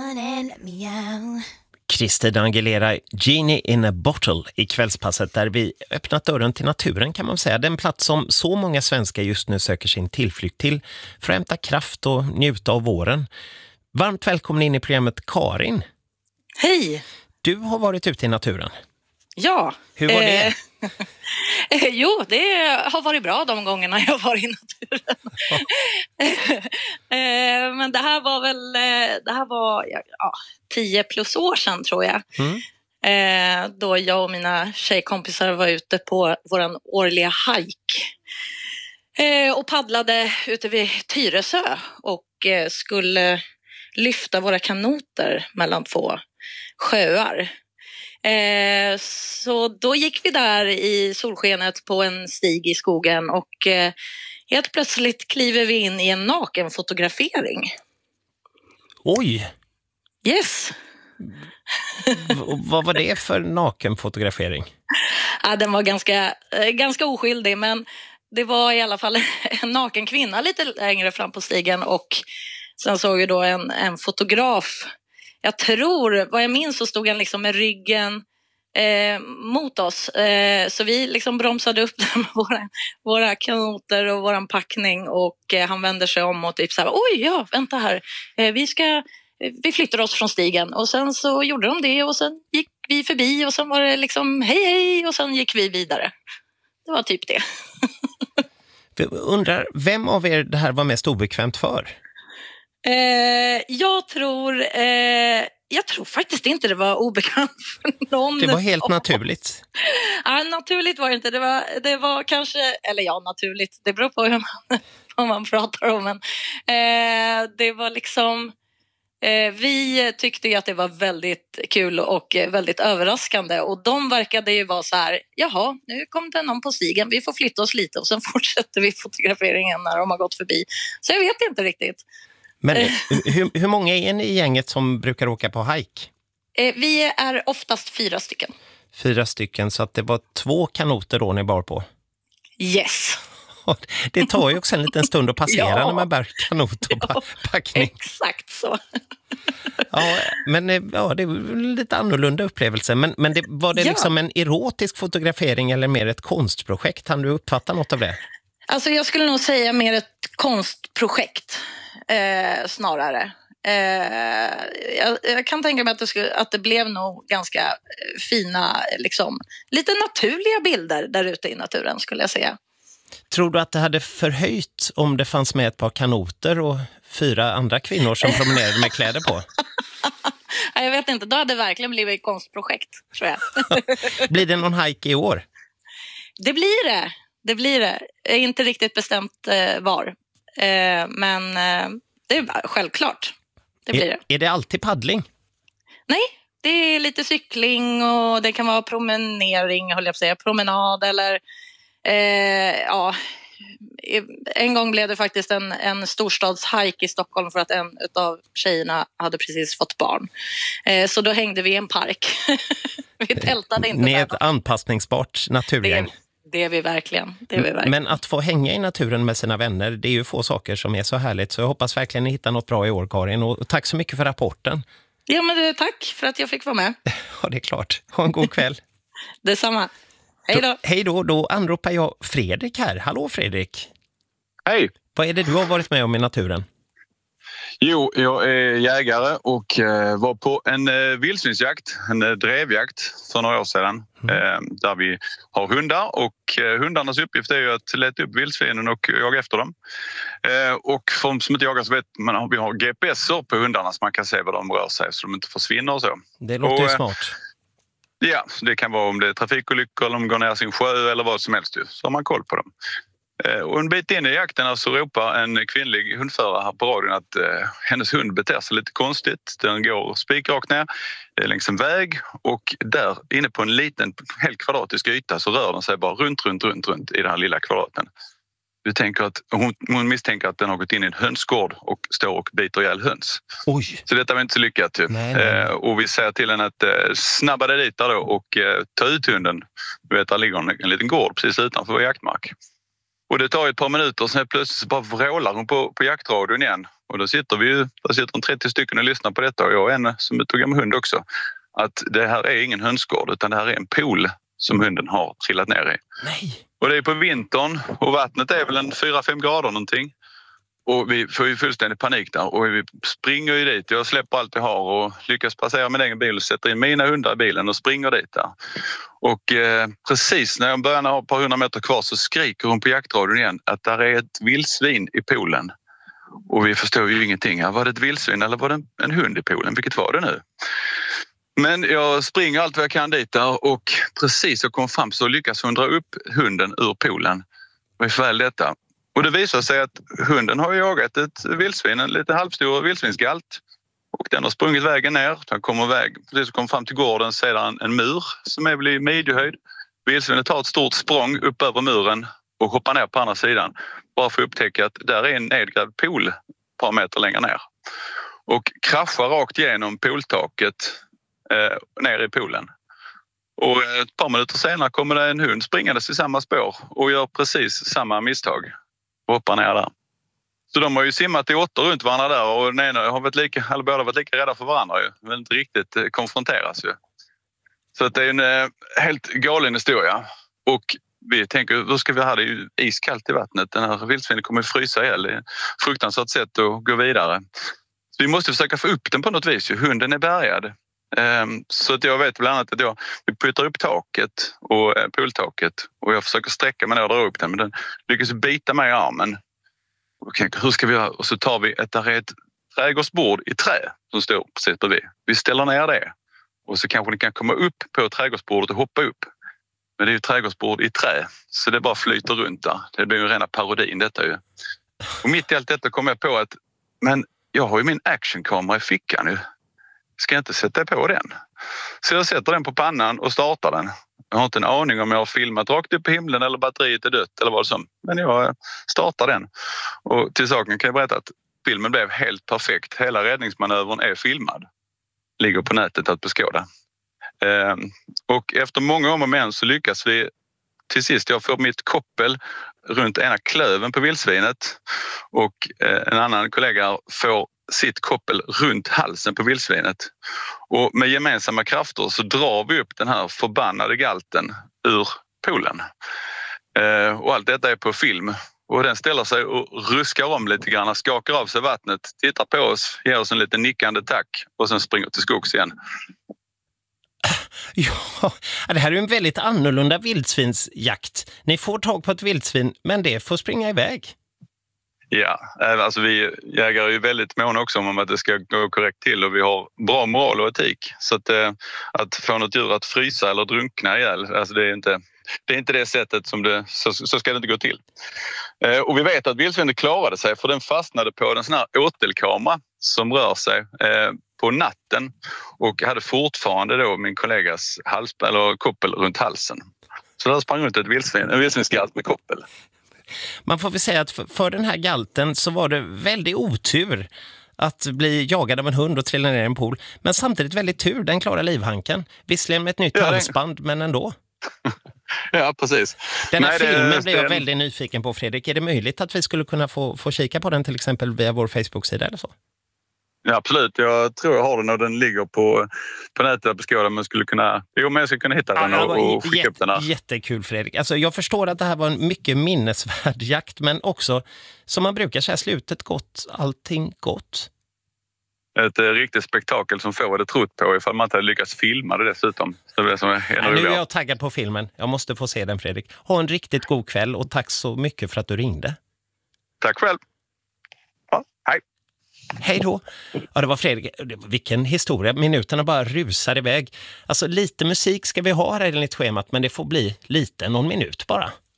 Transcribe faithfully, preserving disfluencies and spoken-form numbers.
on and let me out. Christina Aguilera, Genie in a Bottle i kvällspasset där vi öppnat dörren till naturen kan man säga. Den plats som så många svenskar just nu söker sin tillflykt till för att hämta kraft och njuta av våren. Varmt välkommen in i programmet Karin. Hej! Du har varit ute i naturen. Ja. Hur var det? Eh, jo, det har varit bra de gångerna jag har varit i naturen. eh, men det här var väl det här var ja, tio plus år sedan tror jag. Mm. Eh, då jag och mina tjejkompisar var ute på våran årliga hike. Eh, och paddlade ute vid Tyresö och eh, skulle lyfta våra kanoter mellan två sjöar. Eh, så då gick vi där i solskenet på en stig i skogen och eh, helt plötsligt kliver vi in i en nakenfotografering. Oj! Yes! V- vad var det för nakenfotografering? Ja, den var ganska, eh, ganska oskyldig, men det var i alla fall en naken kvinna lite längre fram på stigen och sen såg ju då en, en fotograf. Jag tror, vad jag minns så stod han liksom med ryggen eh, mot oss. Eh, så vi liksom bromsade upp med våra, våra kanoter och våran packning. Och eh, han vände sig om och typ så här, oj ja, vänta här. Eh, vi ska, eh, vi flyttar oss från stigen. Och sen så gjorde de det och sen gick vi förbi och sen var det liksom hej hej och sen gick vi vidare. Det var typ det. Jag undrar, vem av er det här var mest obekvämt för? Eh, jag tror eh, jag tror faktiskt inte det var obekant för någon. Det var helt naturligt. Ja, naturligt var det inte. Det var, det var kanske, eller ja, naturligt. Det beror på hur man, vad man pratar om. Men, eh, det var liksom, eh, vi tyckte ju att det var väldigt kul och väldigt överraskande. Och de verkade ju vara så här, jaha, nu kom det någon på stigen. Vi får flytta oss lite och sen fortsätter vi fotograferingen när de har gått förbi. Så jag vet inte riktigt. Men hur, hur många är ni i gänget som brukar åka på hike? Eh, vi är oftast fyra stycken. Fyra stycken, så att det var två kanoter då ni bar på. Yes. Det tar ju också en liten stund att passera Ja. när man bär kanot och pa- packning. Exakt så. Ja, men ja, det är en lite annorlunda upplevelse. Men, men det, var det Ja. liksom en erotisk fotografering eller mer ett konstprojekt? Kan du uppfatta något av det? Alltså jag skulle nog säga mer ett konstprojekt eh, snarare. Eh, jag, jag kan tänka mig att det, skulle, att det blev nog ganska fina, liksom, lite naturliga bilder där ute i naturen skulle jag säga. Tror du att det hade förhöjt om det fanns med ett par kanoter och fyra andra kvinnor som promenerade med kläder på? Jag vet inte, då hade det verkligen blivit ett konstprojekt, tror jag. Blir det någon hike i år? Det blir det, det blir det. Jag är inte riktigt bestämt eh, var. Eh, men eh, det är självklart, det blir det. Är, är det alltid paddling? Nej, det är lite cykling och det kan vara promenering, höll jag på att säga, promenad eller eh, ja, en gång blev det faktiskt en, en storstadshike i Stockholm för att en av tjejerna hade precis fått barn. Eh, så då hängde vi i en park. Vi tältade inte. Ni är där. ett anpassningsbart naturgäng. Det, det är vi verkligen. Det är vi verkligen. Men att få hänga i naturen med sina vänner, det är ju få saker som är så härligt. Så jag hoppas verkligen ni hittar något bra i år, Karin. Och tack så mycket för rapporten. Ja, men det, tack för att jag fick vara med. Ja, det är klart. Ha en god kväll. Detsamma. Hej då. Hej då, då anropar jag Fredrik här. Hallå Fredrik. Hej! Vad är det du har varit med om i naturen? Jo, jag är jägare och eh, var på en eh, vildsvinsjakt, en eh, drevjakt för några år sedan. Mm. Eh, där vi har hundar och eh, hundarnas uppgift är ju att leta upp vildsvinen och jaga efter dem. Eh, och för de som inte jagar så vet man vi har G P S-er på hundarna så man kan se var de rör sig så de inte försvinner och så. Det låter och, ju eh, smart. Ja, det kan vara om det är trafikolyckor eller om de går ner sin sjö eller vad som helst. Så har man koll på dem. Och en bit in i jakten så ropar en kvinnlig hundförare här på radion att eh, hennes hund beter sig lite konstigt. Den går spikrakt ner längs en väg och där inne på en liten helt kvadratisk yta så rör den sig bara runt, runt, runt, runt i den här lilla kvadraten. Du tänker att, hon, hon misstänker att den har gått in i en hönsgård och står och biter ihjäl höns. Oj. Så detta var inte så lyckat. Typ. Nej, nej, nej. Eh, och vi säger till henne att eh, snabba dig dit där då och eh, ta ut hunden. Du vet, där ligger en, en liten gård precis utanför vår jaktmark. Och det tar ett par minuter och sen plötsligt så bara vrålar hon på, på jaktradion igen. och då sitter vi ju, där sitter en trettio stycken och lyssnar på detta och jag är en som tog med hund också, att det här är ingen hönsgård utan det här är en pool som hunden har trillat ner i. Nej. Och det är på vintern och vattnet är väl en fyra fem grader någonting. Och vi får ju fullständig panik där och vi springer ju dit. Jag släpper allt jag har och lyckas passera min egen bil och sätter in mina hundar i bilen och springer dit där. Och eh, precis när jag börjar ha ett par hundra meter kvar så skriker hon på jaktradion igen att där är ett vildsvin i poolen. Och vi förstår ju ingenting. Ja, var det ett vildsvin eller var det en, en hund i poolen? Vilket var det nu? Men jag springer allt vad jag kan dit där och precis jag kom fram så lyckas hon dra upp hunden ur poolen. Och i fall detta. Och det visar sig att hunden har jagat ett vildsvin, en lite halvstor vildsvinsgalt. Och den har sprungit vägen ner. Den kommer väg, precis så kom fram till gården så är det en, en mur som är väl i midjehöjd. Vildsvinet tar ett stort språng upp över muren och hoppar ner på andra sidan. Bara för att upptäcka att där är en nedgrävd pool ett par meter längre ner. Och kraschar rakt igenom pooltaket eh, ner i poolen. Och ett par minuter senare kommer det en hund springandes i samma spår och gör precis samma misstag och hoppar ner där. Så de har ju simmat i åttor runt varandra där och den ena har varit lika, eller båda har varit lika rädda för varandra ju, men inte riktigt konfronteras ju. Så att det är en eh, helt galen historia. Och vi tänker, hur ska vi ha det? Det är ju iskallt i vattnet. Den här vildsvinen kommer frysa ihjäl. Det är ett fruktansvärt sätt att gå vidare. Så vi måste försöka få upp den på något vis. Hunden är bärgad. Um, så att jag vet bland annat att jag vi puttar upp taket och uh, pooltaket och jag försöker sträcka mig ner och dra upp den men den lyckas bita mig i armen. Okay, hur ska vi göra? Och så tar vi ett, där är ett trädgårdsbord i trä som står precis bredvid. Vi ställer ner det och så kanske ni kan komma upp på trädgårdsbordet och hoppa upp. Men det är ju trädgårdsbord i trä så det bara flyter runt där. Det blir ju rena parodin detta ju. Och mitt i allt detta kom jag på att men jag har ju min actionkamera i fickan nu. Ska jag inte sätta på den? Så jag sätter den på pannan och startar den. Jag har inte en aning om jag har filmat rakt upp i himlen eller batteriet är dött eller vad som. Men jag startar den. Och till saken kan jag berätta att filmen blev helt perfekt. Hela räddningsmanövern är filmad. Ligger på nätet att beskåda. Och efter många om och men så lyckas vi till sist. Jag får mitt koppel runt ena klöven på vildsvinet. Och en annan kollega får sitt koppel runt halsen på vildsvinet. Och med gemensamma krafter så drar vi upp den här förbannade galten ur poolen. Eh, och allt detta är på film. Och den ställer sig och ruskar om lite grann, skakar av sig vattnet, tittar på oss, ger oss en liten nickande tack och sen springer till skogs igen. Ja, det här är ju en väldigt annorlunda vildsvinsjakt. Ni får tag på ett vildsvin, men det får springa iväg. Ja, alltså vi jägare är ju väldigt måna också om att det ska gå korrekt till och vi har bra moral och etik. Så att, att få något djur att frysa eller drunkna ihjäl, alltså det är inte det, är inte det sättet som det, så, så ska det inte gå till. Och vi vet att vildsvinet klarade sig för den fastnade på en sån här åtelkamera som rör sig på natten och hade fortfarande då min kollegas hals, eller koppel runt halsen. Så där sprang runt ett vildsvin, en vildsvinsgalt med koppel. Man får väl säga att för, för den här galten så var det väldigt otur att bli jagad av en hund och trilla ner i en pool. Men samtidigt väldigt tur, den klarar livhanken. Visserligen med ett nytt ja, halsband, det... men ändå. Ja, precis. Den här Nej, filmen det, blev jag det... väldigt nyfiken på, Fredrik. Är det möjligt att vi skulle kunna få, få kika på den till exempel via vår Facebook-sida eller så? Ja, absolut. Jag tror jag har den och den ligger på, på nätet att beskåda. Men skulle kunna, jo, men jag skulle kunna hitta den ja, och, och skicka jätte, upp den här. Jättekul, Fredrik. Alltså, jag förstår att det här var en mycket minnesvärd jakt, men också, som man brukar säga, slutet gott, allting gott. Ett eh, riktigt spektakel som få hade trott på ifall man inte hade lyckats filma det dessutom. Så det som är ja, nu är jag taggad på filmen. Jag måste få se den, Fredrik. Ha en riktigt god kväll och tack så mycket för att du ringde. Tack själv. Ja, hej. Hej då. Ja, det var Fredrik. Vilken historia. Minuterna bara rusar iväg. Alltså lite musik ska vi ha här enligt schemat, men det får bli lite, någon minut bara.